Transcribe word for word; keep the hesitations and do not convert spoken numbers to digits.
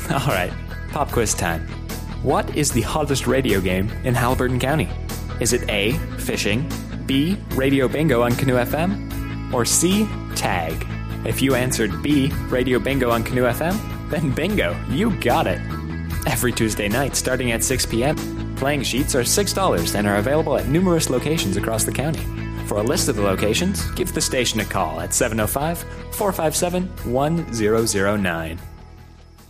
Alright, pop quiz time. What is the hottest radio game in Haliburton County? Is it A, fishing, B, Radio Bingo on Canoe F M, or C, tag? If you answered B, Radio Bingo on Canoe F M, then bingo, you got it. Every Tuesday night starting at six p.m., playing sheets are six dollars and are available at numerous locations across the county. For a list of the locations, give the station a call at seven oh five, four five seven, one zero zero nine.